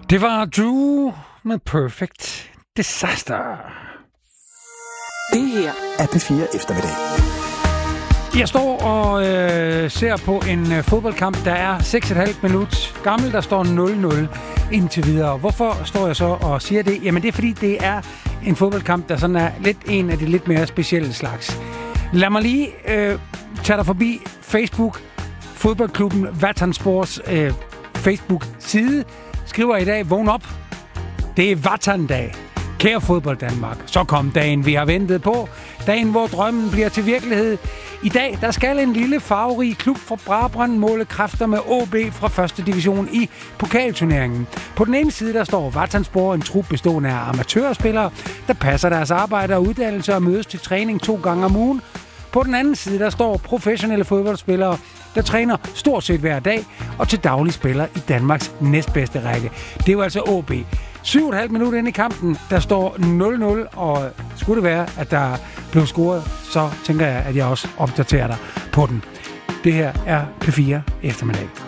Det var Drew med Perfect Disaster. Det her er P4 Eftermiddag. Jeg står og ser på en fodboldkamp, der er 6,5 minutter gammel. Der står 0-0 indtil videre. Hvorfor står jeg så og siger det? Jamen det er fordi, det er en fodboldkamp, der sådan er lidt en af de lidt mere specielle slags. Lad mig lige tage dig forbi Facebook. Fodboldklubben Vatansports Facebook-side skriver i dag: vågn op. Det er Vatan-dag. Kære fodbold Danmark, så kom dagen, vi har ventet på. Dagen, hvor drømmen bliver til virkelighed. I dag, der skal en lille farverig klub fra Brabrand måle kræfter med OB fra 1. division i pokalturneringen. På den ene side, der står Vatansport, en trup bestående af amatørspillere, der passer deres arbejde og uddannelse og mødes til træning 2 gange om ugen. På den anden side, der står professionelle fodboldspillere, der træner stort set hver dag og til daglig spiller i Danmarks næstbedste række. Det er jo altså OB. 7,5 minutter inde i kampen, der står 0-0, og skulle det være, at der blev scoret, så tænker jeg, at jeg også opdaterer dig på den. Det her er P4 Eftermiddag.